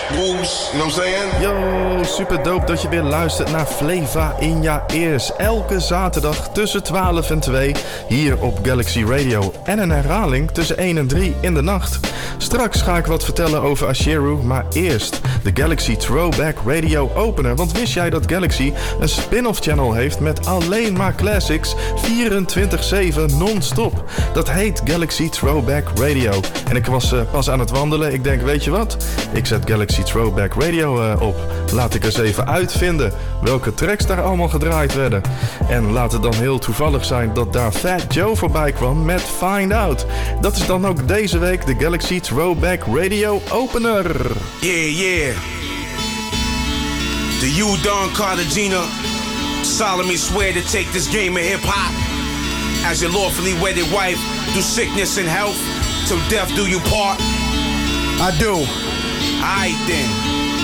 grooves, you know what I'm saying? Yo, super dope dat je weer luistert naar Flava in je ears. Elke zaterdag tussen 12 en 2 hier op Galaxy Radio. En een herhaling tussen 1 en 3 in de nacht. Straks ga ik wat vertellen over Asheru, maar eerst de Galaxy Throwback Radio Opener. Want wist jij dat Galaxy een spin-off channel heeft met alleen maar classics 24/7 non-stop? Dat heet Galaxy Throwback Radio. En ik was pas aan het wandelen. Ik denk, weet je wat? Ik zet Galaxy Throwback Radio op. Laat ik eens even uitvinden welke tracks daar allemaal gedraaid werden. En laat het dan heel toevallig zijn dat daar Fat Joe voorbij kwam met Find Out. Dat is dan ook deze week de Galaxy Throwback Radio Opener. Yeah. The you, Don Cartagena, solemnly swear to take this game of hip-hop as your lawfully wedded wife, through sickness and health, till death do you part. I do. Aight then.